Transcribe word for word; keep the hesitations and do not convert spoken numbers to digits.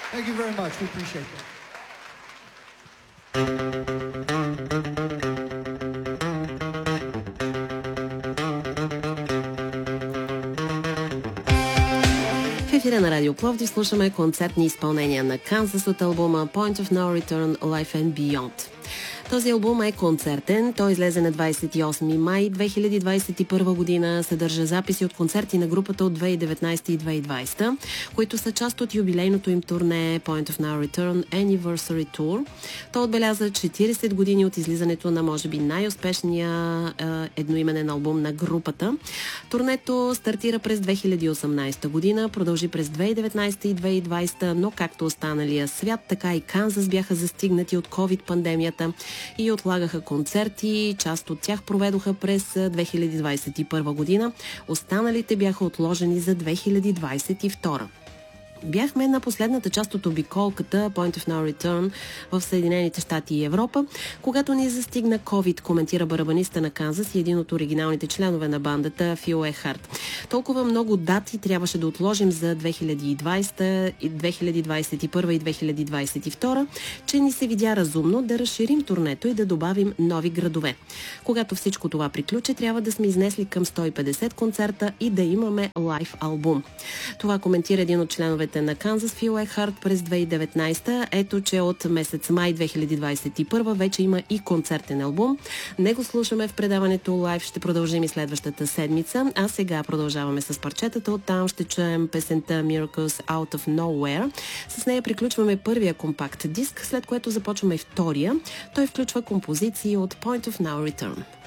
Thank you very much. We appreciate that. В ефира на Радио Пловдив слушаме концертни изпълнения на Kansas от албума Point of No Return Life and Beyond. Този албум е концертен. Той излезе на двадесет и осми май две хиляди двадесет и първа година. Съдържа записи от концерти на групата от две хиляди и деветнадесета и две хиляди и двадесета, които са част от юбилейното им турне Point of No Return Anniversary Tour. Той отбеляза четиридесет години от излизането на, може би, най-успешния е, едноименен албум на групата. Турнето стартира през две хиляди и осемнадесета година, продължи през две хиляди и деветнадесета и две хиляди и двадесета, но както останалия свят, така и Канзас бяха застигнати от ковид-пандемията и отлагаха концерти. Част от тях проведоха през две хиляди двадесет и първа година. Останалите бяха отложени за две хиляди двадесет и втора. Бяхме на последната част от обиколката Point of No Return в Съединените щати и Европа, когато ни застигна COVID, коментира барабаниста на Канзас и един от оригиналните членове на бандата Фил Ехарт. Толкова много дати трябваше да отложим за две хиляди и двадесета, две хиляди двадесет и първа и две хиляди двадесет и втора, че ни се видя разумно да разширим турнето и да добавим нови градове. Когато всичко това приключи, трябва да сме изнесли към сто и петдесет концерта и да имаме лайв албум. Това коментира един от членовете на Канзас, Фил Ехарт, през две хиляди и деветнадесета. Ето, че от месец май две хиляди двадесет и първа вече има и концертен албум. Него слушаме в предаването Live. Ще продължим и следващата седмица. А сега продължаваме с парчетата. Оттам ще чуем песента Miracles Out of Nowhere. С нея приключваме първия компакт диск, след което започваме втория. Той включва композиции от Point of No Return.